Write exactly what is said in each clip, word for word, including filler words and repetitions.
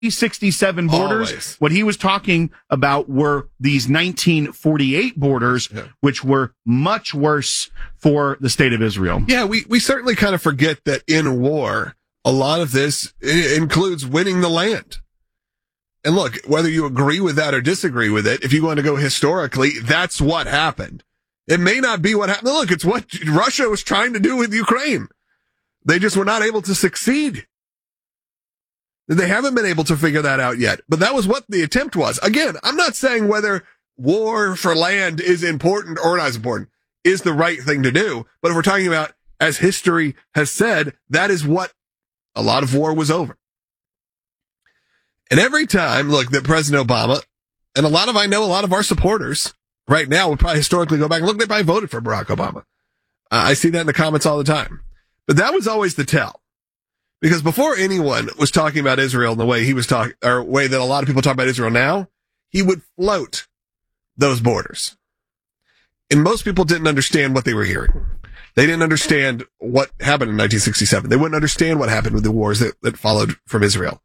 sixty-seven borders. Always. What he was talking about were these nineteen forty-eight borders, yeah. which were much worse for the state of Israel. Yeah, we, we certainly kind of forget that in war, a lot of this includes winning the land. And look, whether you agree with that or disagree with it, if you want to go historically, that's what happened. It may not be what happened. Look, it's what Russia was trying to do with Ukraine. They just were not able to succeed. They haven't been able to figure that out yet. But that was what the attempt was. Again, I'm not saying whether war for land is important or not as important, is the right thing to do. But if we're talking about, as history has said, that is what a lot of war was over. And every time, look, that President Obama, and a lot of, I know a lot of our supporters right now would probably historically go back and look, they probably voted for Barack Obama. Uh, I see that in the comments all the time. But that was always the tell. Because before anyone was talking about Israel in the way he was talking, or way that a lot of people talk about Israel now, he would float those borders. And most people didn't understand what they were hearing. They didn't understand what happened in nineteen sixty-seven. They wouldn't understand what happened with the wars that, that followed from Israel.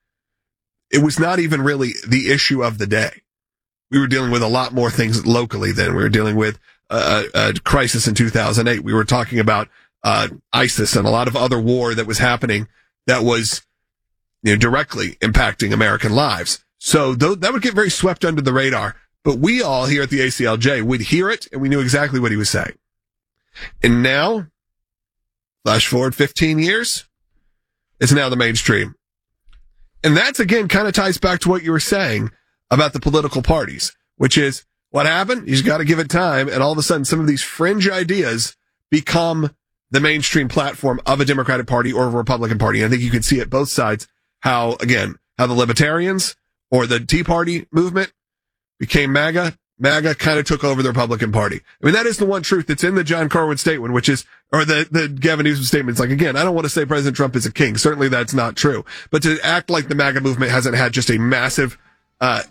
It was not even really the issue of the day. We were dealing with a lot more things locally then. We were dealing with a, a crisis in two thousand eight. We were talking about uh ISIS and a lot of other war that was happening that was, you know, directly impacting American lives. So th- that would get very swept under the radar. But we all here at the A C L J would hear it, and we knew exactly what he was saying. And now, flash forward fifteen years, it's now the mainstream. And that's, again, kind of ties back to what you were saying about the political parties, which is what happened? You just got to give it time, and all of a sudden some of these fringe ideas become the mainstream platform of a Democratic Party or a Republican Party. And I think you can see it both sides how, again, how the Libertarians or the Tea Party movement became MAGA. MAGA kind of took over the Republican Party. I mean, that is the one truth that's in the John Corwin statement, which is, or the, the Gavin Newsom statement. It's like, again, I don't want to say President Trump is a king. Certainly that's not true. But to act like the MAGA movement hasn't had just a massive, uh,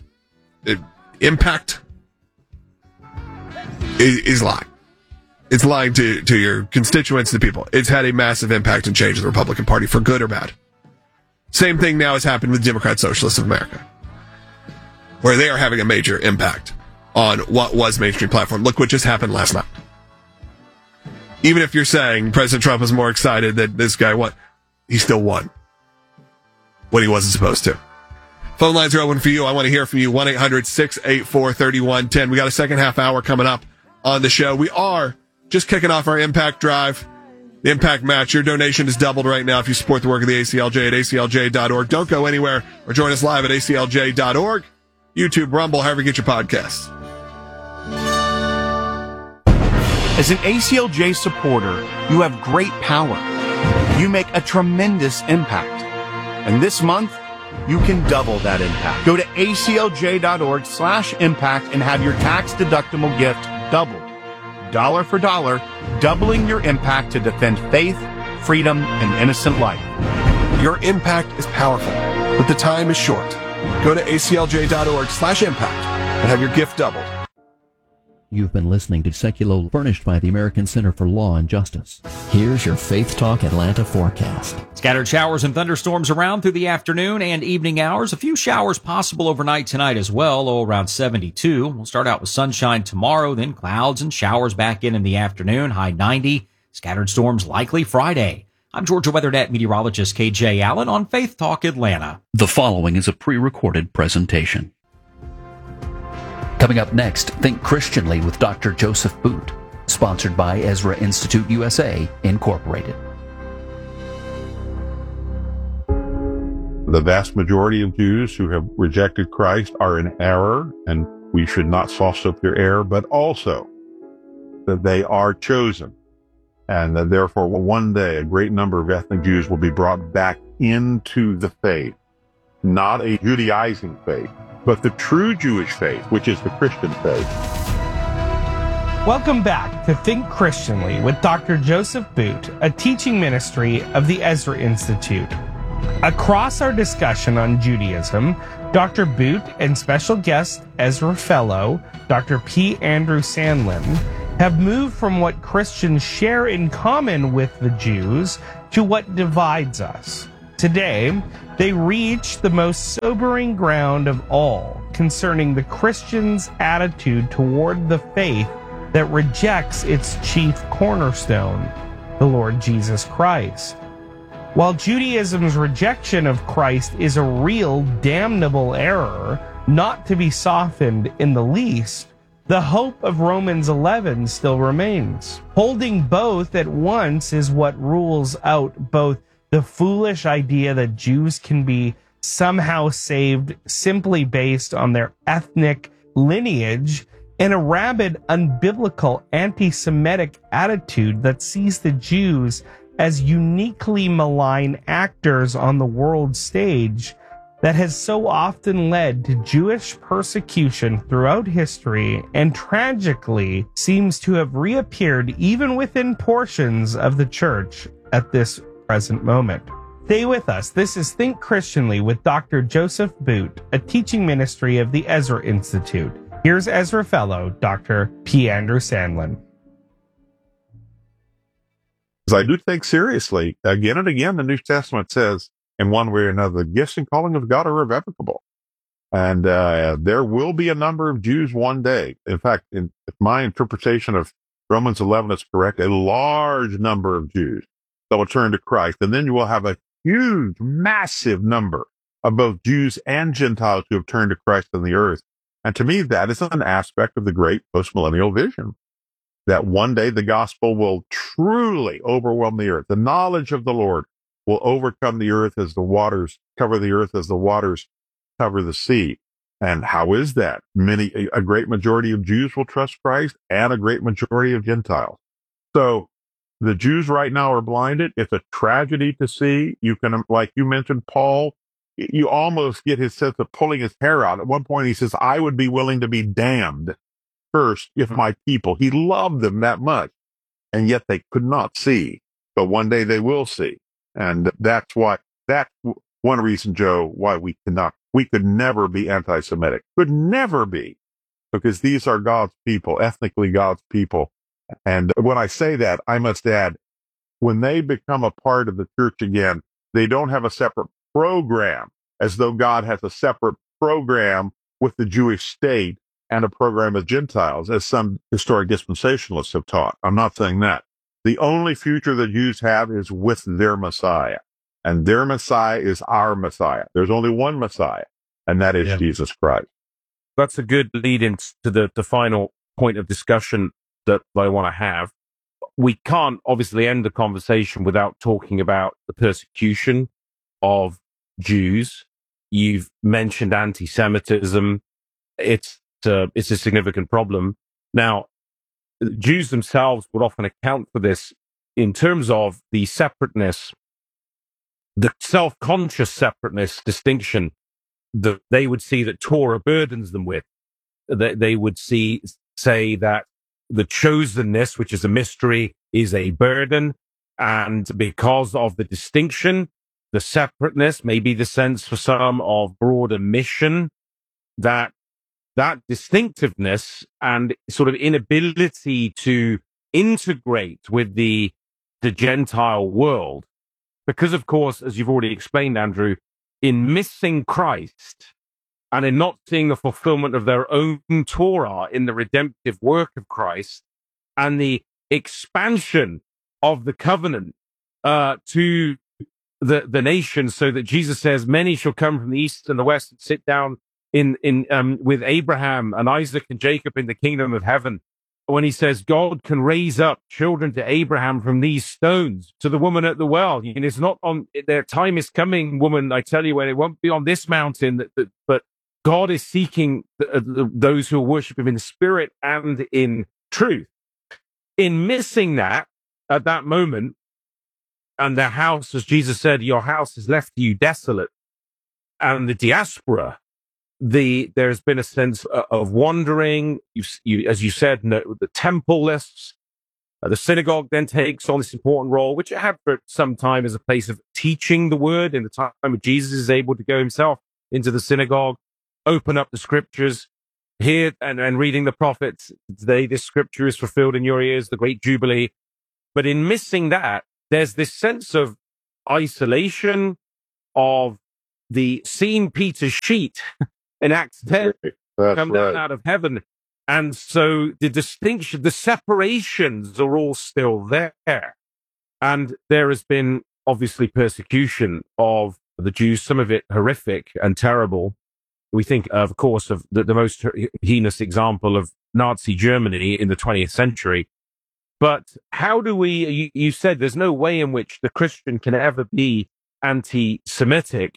impact is, is lying. It's lying to, to your constituents, to people. It's had a massive impact and change in the Republican Party for good or bad. Same thing now has happened with Democrat Socialists of America, where they are having a major impact on what was mainstream platform. Look what just happened last night. Even if you're saying President Trump was more excited that this guy won, he still won when he wasn't supposed to. Phone lines are open for you. I want to hear from you. one eight hundred six eight four three one one zero. We got a second half hour coming up on the show. We are just kicking off our Impact Drive, the Impact Match. Your donation is doubled right now if you support the work of the A C L J at A C L J dot org. Don't go anywhere or join us live at A C L J dot org. YouTube, Rumble, however you get your podcasts. As an A C L J supporter, you have great power. You make a tremendous impact. And this month, you can double that impact. Go to A C L J dot org slash impact and have your tax-deductible gift doubled. Dollar for dollar, doubling your impact to defend faith, freedom, and innocent life. Your impact is powerful, but the time is short. Go to A C L J dot org slash impact and have your gift doubled. You've been listening to Secular, furnished by the American Center for Law and Justice. Here's your Faith Talk Atlanta forecast. Scattered showers and thunderstorms around through the afternoon and evening hours. A few showers possible overnight tonight as well, low around seventy-two. We'll start out with sunshine tomorrow, then clouds and showers back in in the afternoon, high ninety. Scattered storms likely Friday. I'm Georgia WeatherNet meteorologist K J Allen on Faith Talk Atlanta. The following is a pre-recorded presentation. Coming up next, Think Christianly with Doctor Joseph Boot, sponsored by Ezra Institute U S A, Incorporated. The vast majority of Jews who have rejected Christ are in error, and we should not sauce up their error, but also that they are chosen, and that therefore one day a great number of ethnic Jews will be brought back into the faith, not a Judaizing faith, but the true Jewish faith, which is the Christian faith. Welcome back to Think Christianly with Doctor Joseph Boot, a teaching ministry of the Ezra Institute. Across our discussion on Judaism, Doctor Boot and special guest Ezra Fellow, Doctor P. Andrew Sandlin, have moved from what Christians share in common with the Jews to what divides us. Today, they reach the most sobering ground of all concerning the Christian's attitude toward the faith that rejects its chief cornerstone, the Lord Jesus Christ. While Judaism's rejection of Christ is a real damnable error, not to be softened in the least, the hope of Romans eleven still remains. Holding both at once is what rules out both the foolish idea that Jews can be somehow saved simply based on their ethnic lineage and a rabid, unbiblical, anti-Semitic attitude that sees the Jews as uniquely malign actors on the world stage that has so often led to Jewish persecution throughout history and tragically seems to have reappeared even within portions of the church at this present moment. Stay with us. This is Think Christianly with Doctor Joseph Boot, a teaching ministry of the Ezra Institute. Here's Ezra Fellow, Doctor P. Andrew Sandlin. I do think seriously, again and again, the New Testament says, in one way or another, the gifts and calling of God are irrevocable. And uh, there will be a number of Jews one day. In fact, in, if my interpretation of Romans eleven is correct, a large number of Jews that will turn to Christ. And then you will have a huge, massive number of both Jews and Gentiles who have turned to Christ on the earth. And to me, that is an aspect of the great postmillennial vision, that one day the gospel will truly overwhelm the earth. The knowledge of the Lord will overcome the earth as the waters cover the earth, as the waters cover the sea. And how is that? Many, a, a great majority of Jews will trust Christ and a great majority of Gentiles. So the Jews right now are blinded. It's a tragedy to see. You can, like you mentioned, Paul, you almost get his sense of pulling his hair out. At one point he says, I would be willing to be damned first if my people, he loved them that much. And yet they could not see, but one day they will see. And that's why, that's one reason, Joe, why we cannot, we could never be anti-Semitic. Could never be, because these are God's people, ethnically God's people. And when I say that, I must add, when they become a part of the church again, they don't have a separate program, as though God has a separate program with the Jewish state and a program with Gentiles, as some historic dispensationalists have taught. I'm not saying that. The only future the Jews have is with their Messiah. And their Messiah is our Messiah. There's only one Messiah, and that is yeah. Jesus Christ. That's a good lead into the, the final point of discussion that I want to have. We can't obviously end the conversation without talking about the persecution of Jews. You've mentioned anti-Semitism. It's uh, it's a significant problem. Now, Jews themselves would often account for this in terms of the separateness, the self-conscious separateness distinction that they would see that Torah burdens them with. They, they would see, say that the chosenness, which is a mystery, is a burden. And because of the distinction, the separateness, maybe the sense for some of broader mission, that that distinctiveness and sort of inability to integrate with the, the Gentile world, because of course, as you've already explained, Andrew, in missing Christ and in not seeing the fulfillment of their own Torah in the redemptive work of Christ and the expansion of the covenant uh, to the, the nations, so that Jesus says, many shall come from the east and the west and sit down in, in, um, with Abraham and Isaac and Jacob in the kingdom of heaven. When he says God can raise up children to Abraham from these stones, to the woman at the well. And it's not on, their time is coming, woman, I tell you, when it won't be on this mountain, that, that, but God is seeking the, the, those who worship him in spirit and in truth. In missing that at that moment, and their house, as Jesus said, your house is left to you desolate, and the diaspora, the there's been a sense of wandering. You, you, as you said, no, the temple lists, uh, the synagogue then takes on this important role, which it had for some time as a place of teaching the word. In the time of Jesus, is able to go himself into the synagogue, open up the scriptures, hear and, and reading the prophets. Today, this scripture is fulfilled in your ears, the great jubilee. But in missing that, there's this sense of isolation, of the seeing Peter's sheet in Acts ten That's come down right. out of heaven. And so the distinction, the separations are all still there. And there has been obviously persecution of the Jews, some of it horrific and terrible. We think, of course, of the, the most heinous example of Nazi Germany in the twentieth century. But how do we, you, you said there's no way in which the Christian can ever be anti-Semitic.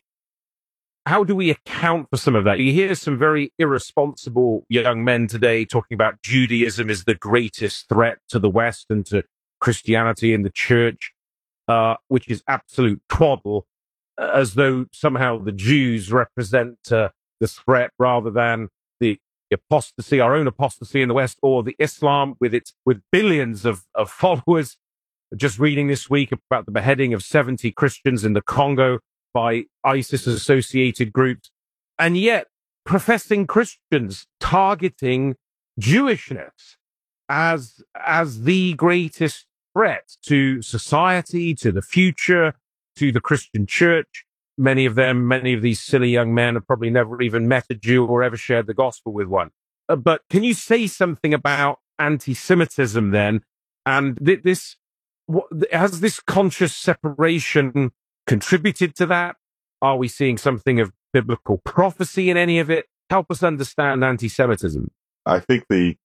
How do we account for some of that? You hear some very irresponsible young men today talking about Judaism is the greatest threat to the West and to Christianity and the church, uh, which is absolute twaddle, as though somehow the Jews represent uh, the threat rather than the apostasy, our own apostasy in the West, or the Islam with its with billions of, of followers. Just reading this week about the beheading of seventy Christians in the Congo by ISIS-associated groups, and yet professing Christians targeting Jewishness as as the greatest threat to society, to the future, to the Christian church. Many of them, many of these silly young men have probably never even met a Jew or ever shared the gospel with one. Uh, but can you say something about anti-Semitism then? And th- this, what, has this conscious separation contributed to that? Are we seeing something of biblical prophecy in any of it? Help us understand anti-Semitism. I think the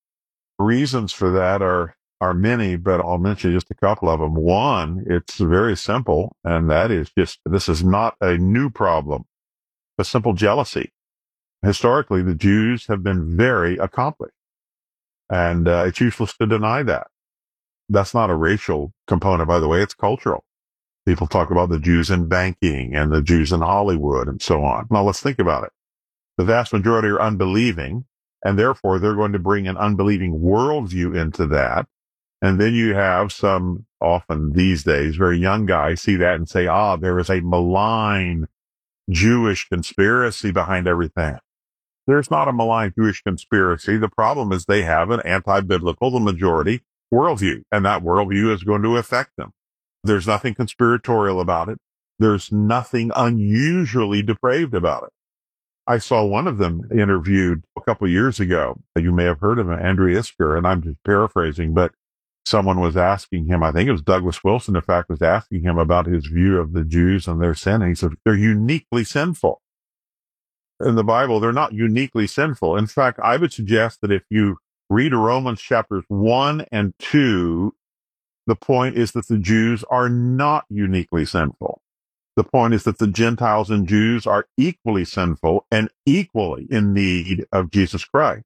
reasons for that are are many, but I'll mention just a couple of them. One, it's very simple, and that is just, this is not a new problem, but simple jealousy. Historically, the Jews have been very accomplished, and uh, it's useless to deny that. That's not a racial component, by the way, it's cultural. People talk about the Jews in banking and the Jews in Hollywood and so on. Now, let's think about it. The vast majority are unbelieving, and therefore they're going to bring an unbelieving worldview into that. And then you have some, often these days, very young guys see that and say, ah, there is a malign Jewish conspiracy behind everything. There's not a malign Jewish conspiracy. The problem is they have an anti-biblical, the majority, worldview, and that worldview is going to affect them. There's nothing conspiratorial about it. There's nothing unusually depraved about it. I saw one of them interviewed a couple of years ago. You may have heard of him, Andrew Isker, and I'm just paraphrasing, but someone was asking him, I think it was Douglas Wilson, in fact, was asking him about his view of the Jews and their sin. And he said, they're uniquely sinful. In the Bible, they're not uniquely sinful. In fact, I would suggest that if you read Romans chapters one and two, the point is that the Jews are not uniquely sinful. The point is that the Gentiles and Jews are equally sinful and equally in need of Jesus Christ.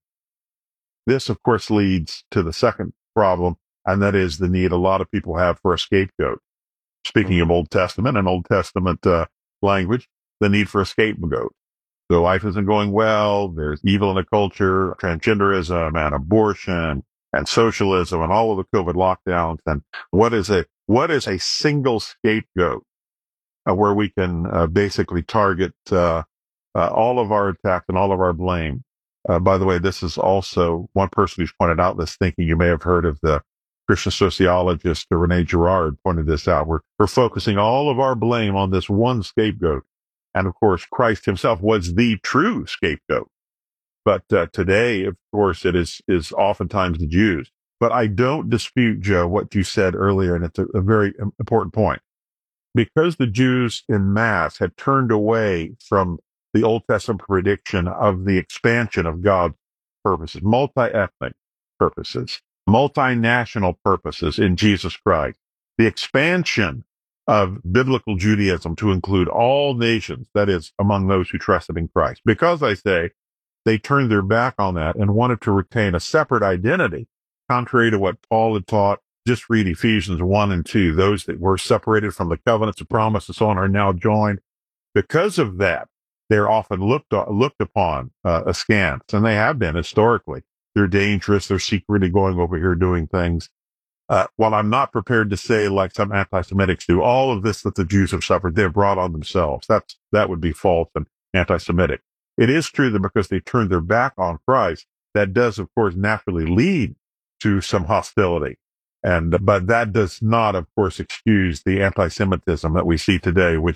This, of course, leads to the second problem, and that is the need a lot of people have for a scapegoat. Speaking of Old Testament and Old Testament uh, language, the need for a scapegoat. So life isn't going well. There's evil in the culture, transgenderism and abortion and socialism and all of the COVID lockdowns. And what is a what is a single scapegoat uh, where we can uh, basically target uh, uh, all of our attacks and all of our blame? Uh, by the way, this is also one person who's pointed out this thinking. You may have heard of the Christian sociologist Rene Girard pointed this out. We're, we're focusing all of our blame on this one scapegoat. And of course, Christ himself was the true scapegoat. But uh, today, of course, it is, is oftentimes the Jews. But I don't dispute, Joe, what you said earlier, and it's a, a very important point. Because the Jews in mass had turned away from the Old Testament prediction of the expansion of God's purposes, multi-ethnic purposes, multinational purposes in Jesus Christ, the expansion of biblical Judaism to include all nations, that is, among those who trusted in Christ. Because, I say, they turned their back on that and wanted to retain a separate identity, contrary to what Paul had taught. Just read Ephesians one and two. Those that were separated from the covenants of promise and so on are now joined. Because of that, they're often looked looked upon uh, askance, and they have been historically. They're dangerous. They're secretly going over here doing things. Uh, while I'm not prepared to say, like some anti-Semitics do, all of this that the Jews have suffered, they've brought on themselves. That's that would be false and anti-Semitic. It is true that because they turned their back on Christ, that does, of course, naturally lead to some hostility. And but that does not, of course, excuse the anti-Semitism that we see today, which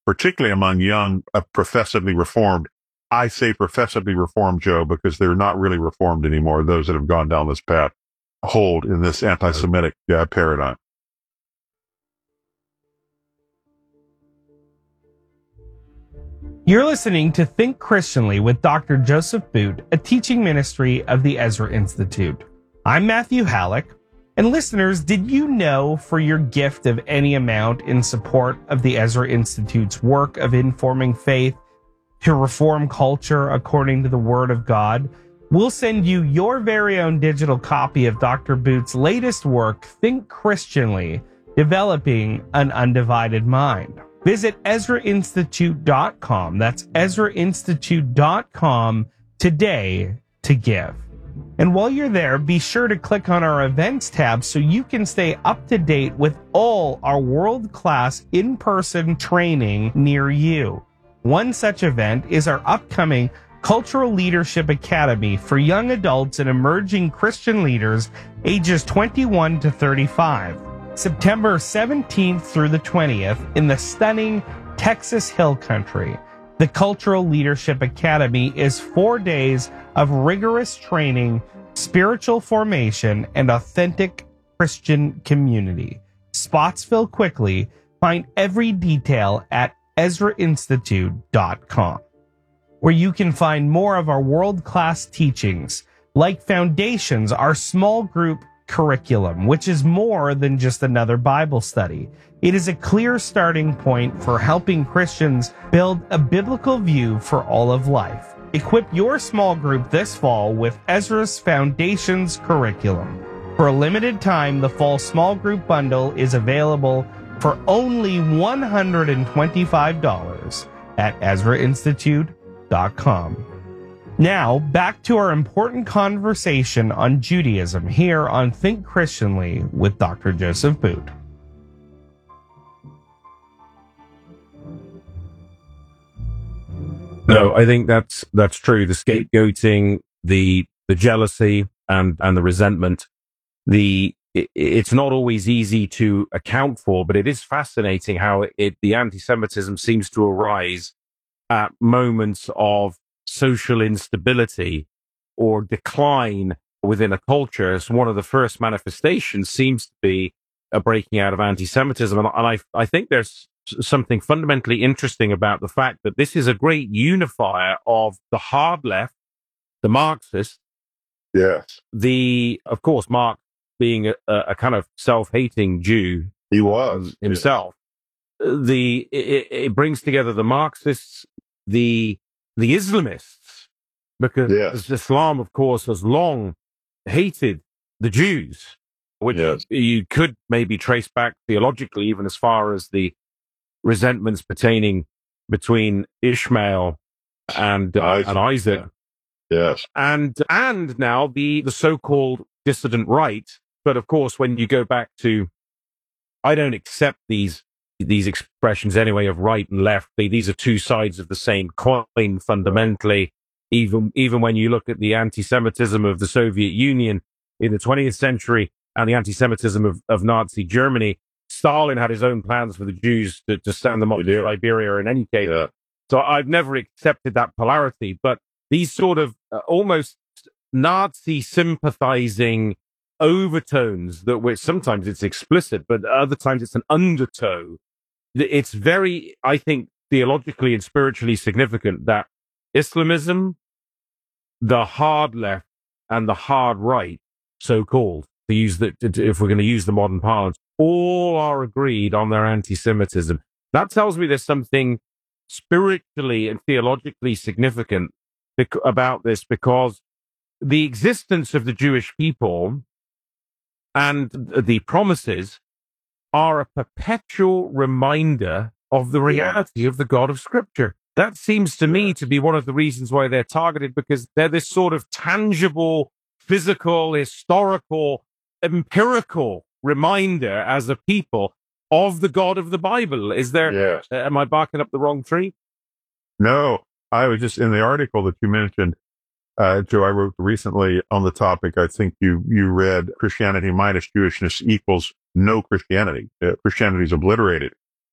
particularly among young, uh, professedly reformed. I say professedly reformed, Joe, because they're not really reformed anymore. Those that have gone down this path hold in this anti-Semitic uh, paradigm. You're listening to Think Christianly with Doctor Joseph Boot, a teaching ministry of the Ezra Institute. I'm Matthew Halleck. And listeners, did you know for your gift of any amount in support of the Ezra Institute's work of informing faith to reform culture according to the Word of God, we'll send you your very own digital copy of Doctor Boot's latest work, Think Christianly, Developing an Undivided Mind. Visit Ezra Institute dot com. That's Ezra Institute dot com today to give. And while you're there, be sure to click on our events tab so you can stay up to date with all our world-class in-person training near you. One such event is our upcoming Cultural Leadership Academy for young adults and emerging Christian leaders ages twenty-one to thirty-five. September seventeenth through the twentieth in the stunning Texas Hill Country. The Cultural Leadership Academy is four days of rigorous training, spiritual formation, and authentic Christian community. Spots fill quickly. Find every detail at Ezra Institute dot com, where you can find more of our world-class teachings, like Foundations, our small group curriculum, which is more than just another Bible study. It is a clear starting point for helping Christians build a biblical view for all of life. Equip your small group this fall with Ezra's Foundations curriculum. For a limited time, the fall small group bundle is available for only one hundred twenty-five dollars at Ezra Institute dot com. Now, back to our important conversation on Judaism here on Think Christianly with Doctor Joseph Boot. No, I think that's that's true. The scapegoating, the the jealousy, and and the resentment. The it, it's not always easy to account for, but it is fascinating how it, it the anti-Semitism seems to arise at moments of social instability or decline within a culture. As one of the first manifestations seems to be a breaking out of anti-Semitism, and, and I I think there's something fundamentally interesting about the fact that this is a great unifier of the hard left, the Marxists. Yes. The, of course, Marx being a, a kind of self-hating Jew. He was. Himself. Yes. The, it, it brings together the Marxists, the, the Islamists, because yes. Islam, of course, has long hated the Jews, which yes. you could maybe trace back theologically even as far as the resentments pertaining between Ishmael and, uh, Isaac. and Isaac. Yes. And, and now the, the so-called dissident right. But of course, when you go back to, I don't accept these, these expressions anyway of right and left. They, these are two sides of the same coin fundamentally. Even, even when you look at the anti-Semitism of the Soviet Union in the twentieth century and the anti-Semitism of, of Nazi Germany, Stalin had his own plans for the Jews to, to stand them up to Siberia in any case. Yeah. So I've never accepted that polarity. But these sort of uh, almost Nazi sympathizing overtones that which sometimes it's explicit, but other times it's an undertow. It's very, I think, theologically and spiritually significant that Islamism, the hard left and the hard right, so-called, to use the, if we're going to use the modern parlance, all are agreed on their anti-Semitism. That tells me there's something spiritually and theologically significant bec- about this, because the existence of the Jewish people and the promises are a perpetual reminder of the reality of the God of Scripture. That seems to me to be one of the reasons why they're targeted, because they're this sort of tangible, physical, historical, empirical reminder as a people of the God of the Bible. Is there, yes. uh, am I barking up the wrong tree? No, I was just in the article that you mentioned, uh, Joe, I wrote recently on the topic. I think you, you read Christianity minus Jewishness equals no Christianity. Uh, Christianity is obliterated.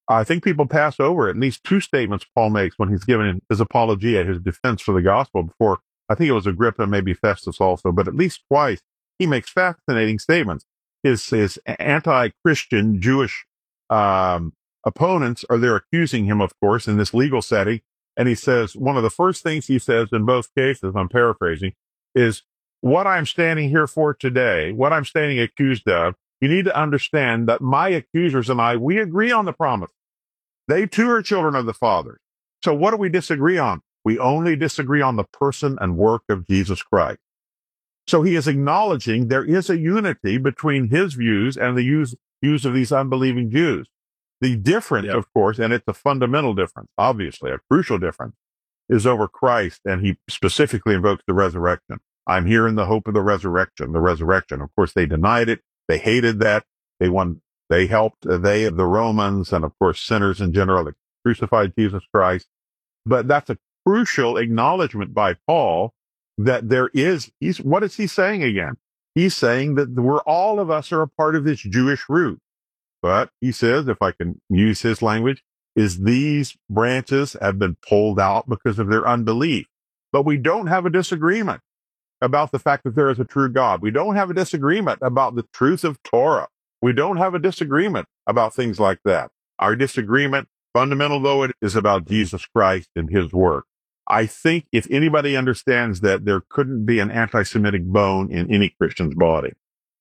I think people pass over at least two statements Paul makes when he's giving his apologia, his defense for the gospel before, I think it was Agrippa, maybe Festus also, but at least twice he makes fascinating statements. His, his anti-Christian Jewish um, opponents are there accusing him, of course, in this legal setting. And he says, one of the first things he says in both cases, I'm paraphrasing, is what I'm standing here for today, what I'm standing accused of, you need to understand that my accusers and I, we agree on the promise. They too are children of the Father. So what do we disagree on? We only disagree on the person and work of Jesus Christ. So he is acknowledging there is a unity between his views and the views, views of these unbelieving Jews. The difference, yep. of course, and it's a fundamental difference, obviously, a crucial difference, is over Christ, and he specifically invokes the resurrection. I'm here in the hope of the resurrection, the resurrection. Of course, they denied it. They hated that. They won. They helped, uh, they, the Romans, and of course, sinners in general, that crucified Jesus Christ. But that's a crucial acknowledgement by Paul that there is, he's, what is he saying again? He's saying that we're, all of us are a part of this Jewish root. But he says, if I can use his language, is these branches have been pulled out because of their unbelief. But we don't have a disagreement about the fact that there is a true God. We don't have a disagreement about the truth of Torah. We don't have a disagreement about things like that. Our disagreement, fundamental though it is, about Jesus Christ and his work. I think if anybody understands that, there couldn't be an anti-Semitic bone in any Christian's body.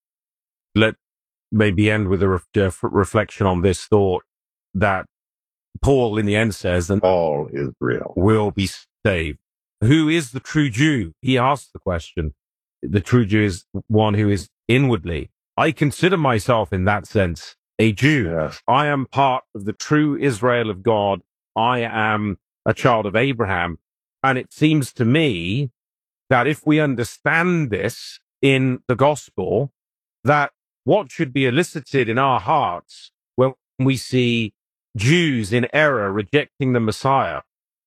Let maybe end with a ref- uh, reflection on this thought that Paul in the end says, and all Israel will be saved. Who is the true Jew? He asks the question. The true Jew is one who is inwardly. I consider myself in that sense a Jew. Yes. I am part of the true Israel of God. I am a child of Abraham. And it seems to me that if we understand this in the gospel, that what should be elicited in our hearts when we see Jews in error rejecting the Messiah,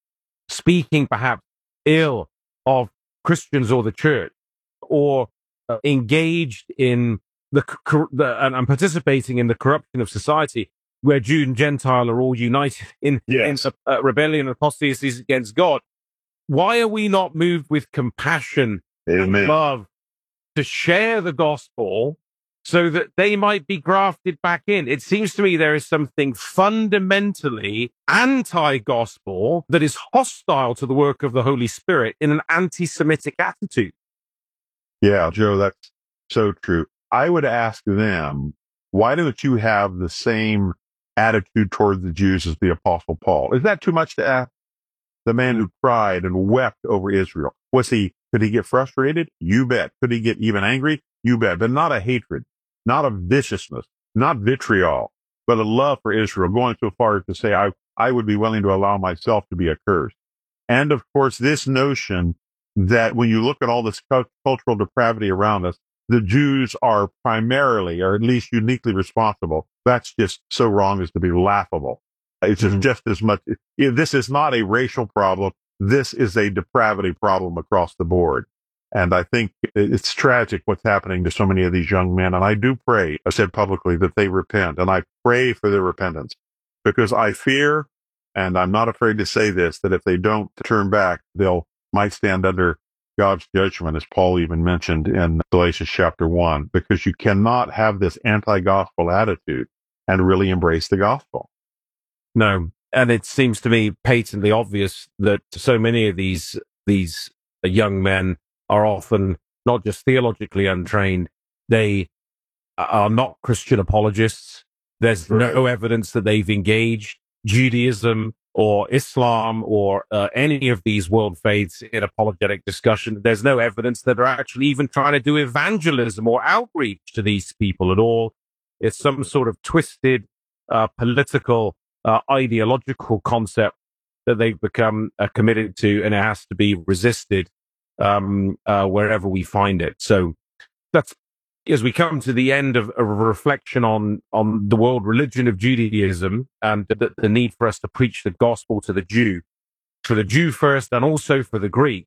speaking perhaps ill of Christians or the church, or uh, engaged in the, the and, and participating in the corruption of society, where Jew and Gentile are all united in, yes. in uh, rebellion and apostasy against God. Why are we not moved with compassion Amen. and love to share the gospel so that they might be grafted back in? It seems to me there is something fundamentally anti-gospel that is hostile to the work of the Holy Spirit in an anti-Semitic attitude. Yeah, Joe, that's so true. I would ask them, why don't you have the same attitude toward the Jews as the Apostle Paul? Is that too much to ask? The man who cried and wept over Israel. Was he, could he get frustrated? You bet. Could he get even angry? You bet. But not a hatred, not a viciousness, not vitriol, but a love for Israel, going so far as to say, I, I would be willing to allow myself to be accursed. And of course, this notion that when you look at all this cultural depravity around us, the Jews are primarily, or at least uniquely responsible. That's just so wrong as to be laughable. It's just, mm-hmm. just as much. This is not a racial problem. This is a depravity problem across the board. And I think it's tragic what's happening to so many of these young men. And I do pray, I said publicly, that they repent. And I pray for their repentance, because I fear, and I'm not afraid to say this, that if they don't turn back, they'll might stand under God's judgment, as Paul even mentioned in Galatians chapter one, because you cannot have this anti-gospel attitude and really embrace the gospel. No. And it seems to me patently obvious that so many of these, these young men are often not just theologically untrained, they are not Christian apologists. There's right. no evidence that they've engaged Judaism or Islam or uh, any of these world faiths in apologetic discussion. There's no evidence that they're actually even trying to do evangelism or outreach to these people at all. It's some sort of twisted uh, political, uh, ideological concept that they've become uh, committed to, and it has to be resisted um, uh, wherever we find it. So that's, as we come to the end of a reflection on, on the world religion of Judaism and the, the need for us to preach the gospel to the Jew, for the Jew first and also for the Greek,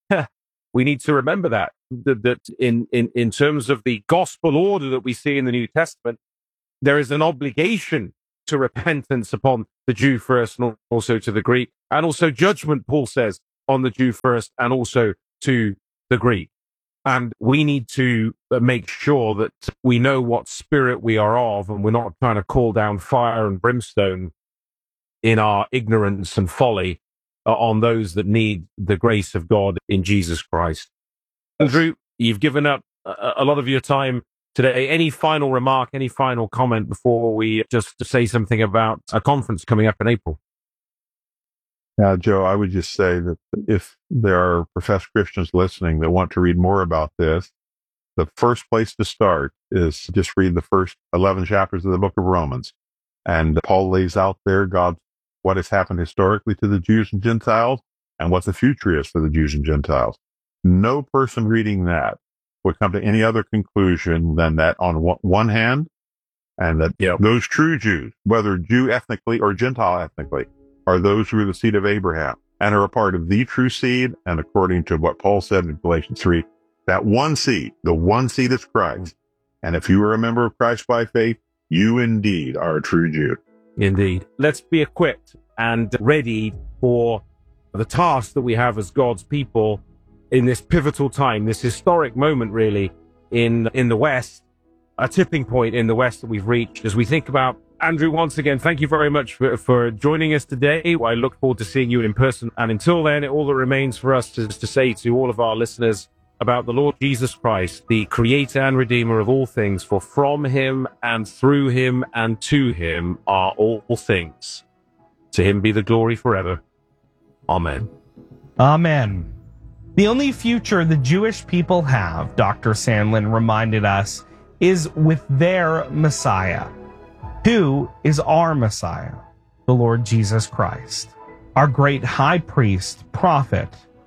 we need to remember that, that, that in, in, in terms of the gospel order that we see in the New Testament, there is an obligation to repentance upon the Jew first and also to the Greek, and also judgment, Paul says, on the Jew first and also to the Greek. And we need to make sure that we know what spirit we are of, and we're not trying to call down fire and brimstone in our ignorance and folly uh, on those that need the grace of God in Jesus Christ. Andrew, you've given up a, a lot of your time today. Any final remark, any final comment before we just say something about a conference coming up in April? Yeah, Joe, I would just say that if there are professed Christians listening that want to read more about this, the first place to start is to just read the first eleven chapters of the book of Romans. And Paul lays out there God, what has happened historically to the Jews and Gentiles and what the future is for the Jews and Gentiles. No person reading that would come to any other conclusion than that on one hand, and that yep. those true Jews, whether Jew ethnically or Gentile ethnically, are those who are the seed of Abraham and are a part of the true seed. And according to what Paul said in Galatians three, that one seed, the one seed is Christ. And if you are a member of Christ by faith, you indeed are a true Jew. Indeed. Let's be equipped and ready for the task that we have as God's people in this pivotal time, this historic moment, really, in, in the West, a tipping point in the West that we've reached as we think about. Andrew, once again, thank you very much for, for joining us today. I look forward to seeing you in person. And until then, all that remains for us is to say to all of our listeners about the Lord Jesus Christ, the creator and redeemer of all things, for from him and through him and to him are all things. To him be the glory forever. Amen. Amen. The only future the Jewish people have, Doctor Sandlin reminded us, is with their Messiah. Who is our Messiah? The Lord Jesus Christ, our great high priest, prophet,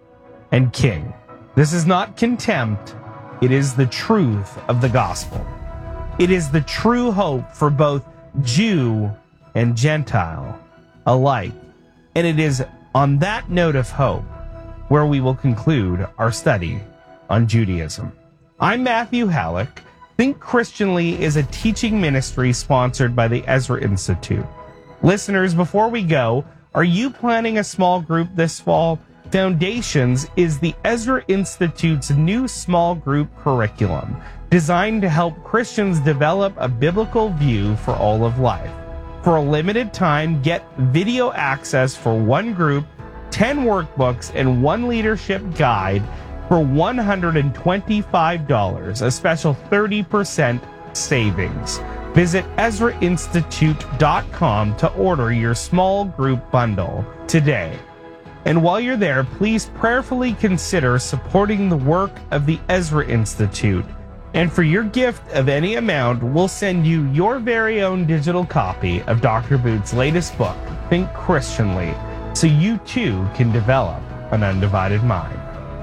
and king. This is not contempt. It is the truth of the gospel. It is the true hope for both Jew and Gentile alike. And it is on that note of hope where we will conclude our study on Judaism. I'm Matthew Halleck. Think Christianly is a teaching ministry sponsored by the Ezra Institute. Listeners, before we go, are you planning a small group this fall? Foundations is the Ezra Institute's new small group curriculum designed to help Christians develop a biblical view for all of life. For a limited time, get video access for one group, ten workbooks, and one leadership guide for one hundred twenty-five dollars, a special thirty percent savings. Visit Ezra Institute dot com to order your small group bundle today. And while you're there, please prayerfully consider supporting the work of the Ezra Institute. And for your gift of any amount, we'll send you your very own digital copy of Doctor Boot's latest book, Think Christianly, so you too can develop an undivided mind.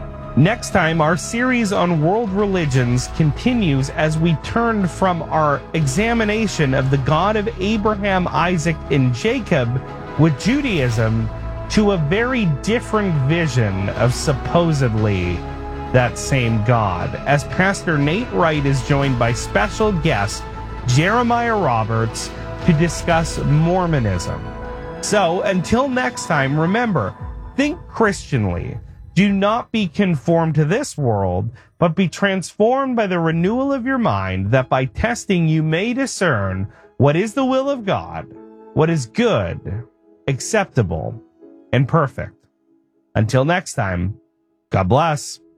Next time, our series on world religions continues as we turn from our examination of the God of Abraham, Isaac, and Jacob with Judaism to a very different vision of supposedly that same God, as Pastor Nate Wright is joined by special guest Jeremiah Roberts to discuss Mormonism. So, until next time, remember, think Christianly. Do not be conformed to this world, but be transformed by the renewal of your mind, that by testing you may discern what is the will of God, what is good, acceptable, and perfect. Until next time, God bless.